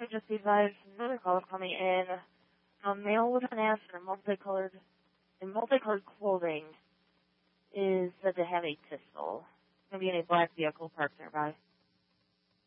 I just advised another caller coming in. A male with an ass in multicolored clothing is said to have a pistol. Maybe in a black vehicle parked nearby.